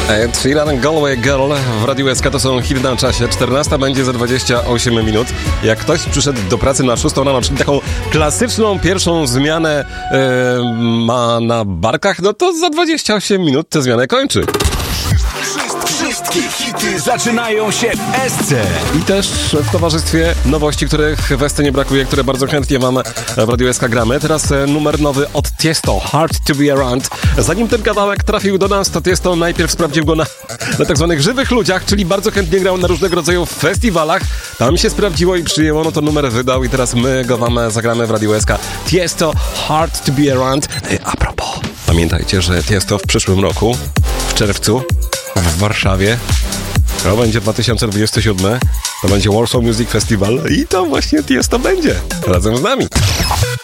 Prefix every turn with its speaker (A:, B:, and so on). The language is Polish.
A: Ed Sheeran, Galway Girl w Radiu SK to są hity na czasie. 14 będzie za 28 minut. Jak ktoś przyszedł do pracy na 6 rano, czyli taką klasyczną pierwszą zmianę ma na barkach, no to za 28 minut tę zmianę kończy.
B: Wszystkie hity zaczynają się w SC.
A: I też w towarzystwie nowości, których w SC nie brakuje, które bardzo chętnie wam w Radiu SK gramy. Teraz numer nowy od Tiesto, Hard to be Around. Zanim ten kawałek trafił do nas, to Tiesto najpierw sprawdził go na tak zwanych żywych ludziach, czyli bardzo chętnie grał na różnego rodzaju festiwalach. Tam się sprawdziło i przyjęło, no to numer wydał i teraz my go wam zagramy w Radiu SK. Tiesto, Hard to be Around. A propos, pamiętajcie, że Tiesto w przyszłym roku, w czerwcu, w Warszawie, to będzie 2027, to będzie Warsaw Music Festival i to właśnie Tiesto będzie razem z nami.